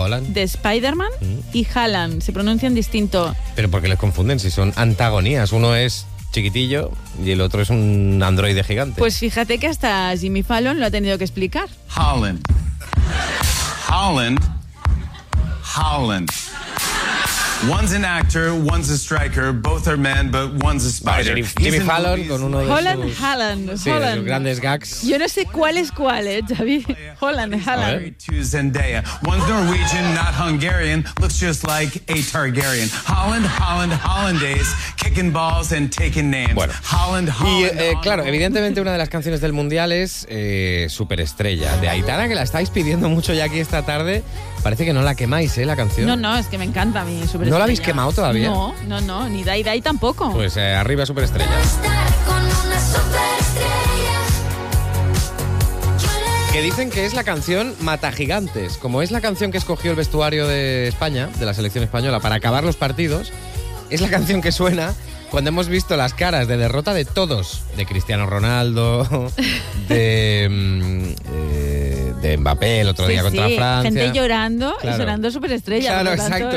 Holland. de Spider-Man y Haaland. Se pronuncian distinto. Pero ¿por qué les confunden si son antagonías? Uno es chiquitillo y el otro es un androide gigante. Pues fíjate que hasta Jimmy Fallon lo ha tenido que explicar. Haaland. One's an actor, one's a striker, both are men, but one's a spider. Jimmy Fallon con uno de Haaland. sus grandes gags. Yo no sé cuál es cuál, Xavi. Haaland. To Zendaya. One's Norwegian, not Hungarian, looks just like a Targaryen. Hollandaise, kicking balls and taking names. Bueno. Y claro, evidentemente una de las canciones del Mundial es Superestrella, de Aitana, que la estáis pidiendo mucho ya aquí esta tarde. Parece que no la quemáis, la canción. No, es que me encanta a mí Superestrella. ¿No la habéis quemado todavía? No, ni Dai tampoco. Pues arriba Superestrella. Que dicen que es la canción Mata Gigantes. Como es la canción que escogió el vestuario de España, de la selección española, para acabar los partidos, es la canción que suena cuando hemos visto las caras de derrota de todos. De Cristiano Ronaldo, de Mbappé el otro día contra Francia. Gente llorando, claro. Y sonando Superestrella. Claro, exacto.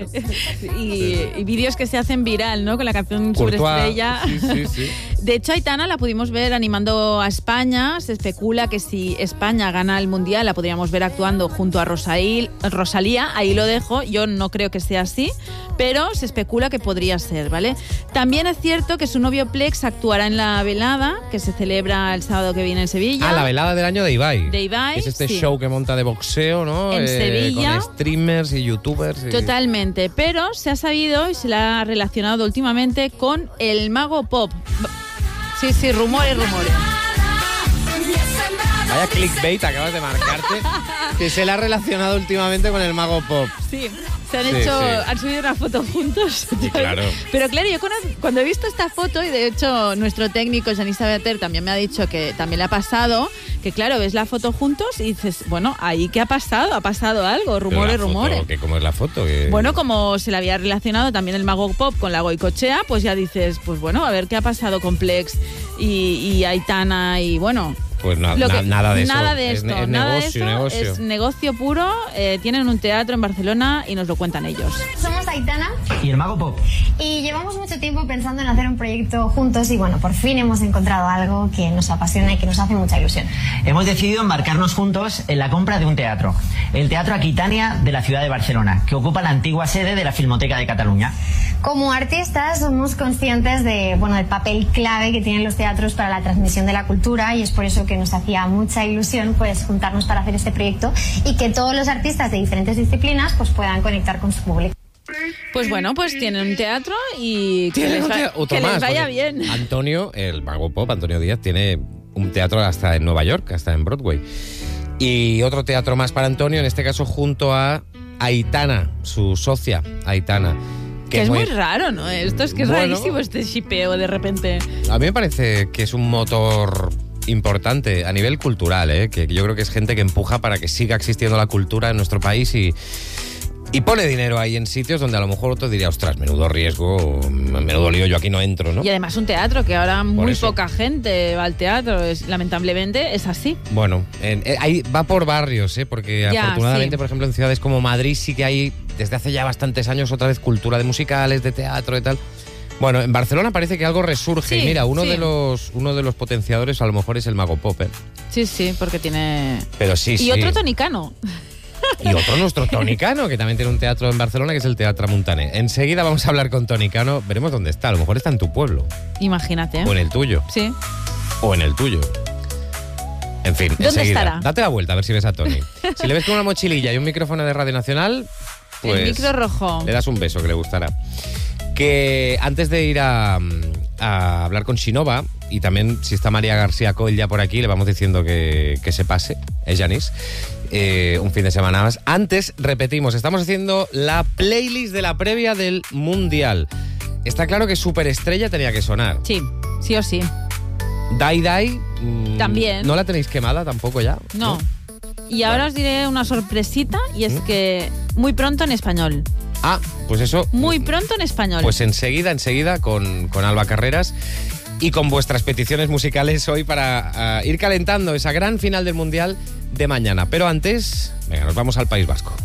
Y vídeos que se hacen viral, ¿no? Con la canción Superestrella. Sí. De hecho, Aitana la pudimos ver animando a España. Se especula que si España gana el Mundial la podríamos ver actuando junto a Rosalía. Ahí lo dejo. Yo no creo que sea así, pero se especula que podría ser, ¿vale? También es cierto que su novio Plex actuará en la velada que se celebra el sábado que viene en Sevilla. La velada del año de Ibai. Es este show que monta de boxeo, ¿no? En Sevilla. Con streamers y youtubers. Totalmente, pero se ha sabido y se la ha relacionado últimamente con el mago pop. Sí, rumores. Vaya clickbait acabas de marcarte, que se la ha relacionado últimamente con el mago pop. Sí. Han subido una foto juntos. Sí, claro. Pero claro, yo cuando he visto esta foto, y de hecho nuestro técnico, Janis Sabater, también me ha dicho que también le ha pasado, que claro, ves la foto juntos y dices, bueno, ¿ahí qué ha pasado? ¿Ha pasado algo? Rumores. ¿Cómo es la foto? Bueno, como se le había relacionado también el mago pop con la Goicoechea, pues ya dices, pues bueno, a ver qué ha pasado con Plex y Aitana y bueno... Pues nada de eso. Nada de esto. Es negocio. Es negocio puro. Tienen un teatro en Barcelona y nos lo cuentan ellos. Somos Aitana y el mago pop. Y llevamos mucho tiempo pensando en hacer un proyecto juntos y bueno, por fin hemos encontrado algo que nos apasiona y que nos hace mucha ilusión. Hemos decidido embarcarnos juntos en la compra de un teatro. El Teatro Aquitania de la ciudad de Barcelona, que ocupa la antigua sede de la Filmoteca de Cataluña. Como artistas somos conscientes del papel clave que tienen los teatros para la transmisión de la cultura y es por eso que nos hacía mucha ilusión pues juntarnos para hacer este proyecto y que todos los artistas de diferentes disciplinas pues puedan conectar con su público. Pues bueno, pues tienen un teatro y que les vaya bien. Antonio, el mago pop, Antonio Díaz, tiene un teatro hasta en Nueva York, hasta en Broadway. Y otro teatro más para Antonio, en este caso junto a Aitana, su socia, Aitana. Que es muy raro, ¿no? Esto es que es rarísimo este shipeo de repente. A mí me parece que es un motor importante a nivel cultural, que yo creo que es gente que empuja para que siga existiendo la cultura en nuestro país y pone dinero ahí en sitios donde a lo mejor otro diría, ostras, menudo riesgo, menudo lío, yo aquí no entro, ¿no? Y además un teatro que ahora muy poca gente va al teatro, lamentablemente es así. Bueno, va por barrios, porque afortunadamente, por ejemplo, en ciudades como Madrid sí que hay desde hace ya bastantes años otra vez cultura de musicales, de teatro y tal. Bueno, en Barcelona parece que algo resurge. Y mira, uno de los potenciadores a lo mejor es el mago pop, Sí, porque tiene... Pero sí. Y otro tonicano. Y otro nuestro Tonicano, que también tiene un teatro en Barcelona, que es el Teatro Tramuntane. Enseguida vamos a hablar con Tonicano, veremos dónde está. A lo mejor está en tu pueblo. Imagínate. O en el tuyo. Sí. O en el tuyo. En fin, ¿dónde enseguida. estará? Date la vuelta a ver si ves a Toni. Si le ves con una mochililla y un micrófono de Radio Nacional, pues... El micro rojo. Le das un beso, que le gustará. Que antes de ir a hablar con Shinova, y también si está María García Coll ya por aquí, le vamos diciendo que se pase, es Janis, un fin de semana más. Antes, repetimos, estamos haciendo la playlist de la previa del Mundial. Está claro que Superestrella tenía que sonar. Sí, sí o sí. Dai, también. ¿No la tenéis quemada tampoco ya? No. Y ahora os diré una sorpresita, y es que muy pronto en español. Ah, pues eso. Muy pronto en español. Pues enseguida, con Alba Carreras y con vuestras peticiones musicales hoy para ir calentando esa gran final del Mundial de mañana. Pero antes, venga, nos vamos al País Vasco.